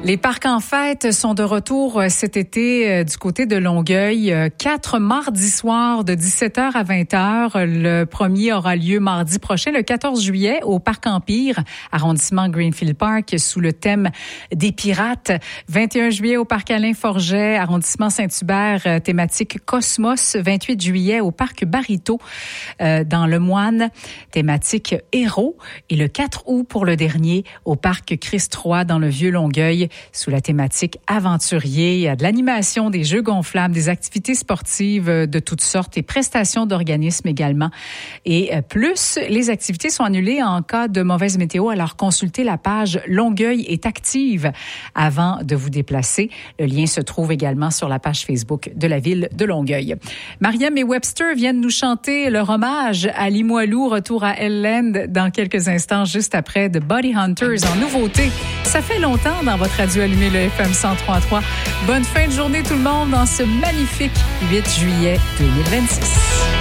Les parcs en fête sont de retour cet été du côté de Longueuil. 4 mardis soirs de 17h à 20h. Le premier aura lieu mardi prochain, le 14 juillet, au Parc Empire, arrondissement Greenfield Park, sous le thème des pirates. 21 juillet au Parc Alain Forget, arrondissement Saint-Hubert, thématique Cosmos. 28 juillet au Parc Barito, dans Le Moine, thématique héros. Et le 4 août pour le dernier, au Parc Christ-Roi, dans le Vieux-Longueuil, sous la thématique aventurier. Il y a de l'animation, des jeux gonflables, des activités sportives de toutes sortes et prestations d'organismes également. Et plus, les activités sont annulées en cas de mauvaise météo, alors consultez la page Longueuil est active avant de vous déplacer. Le lien se trouve également sur la page Facebook de la ville de Longueuil. Mariam et Webster viennent nous chanter leur hommage à Limoilou. Retour à Elland dans quelques instants, juste après The Body Hunters en nouveauté. Ça fait longtemps dans votre radio allumée, le FM 103.3. Bonne fin de journée tout le monde dans ce magnifique 8 juillet 2026.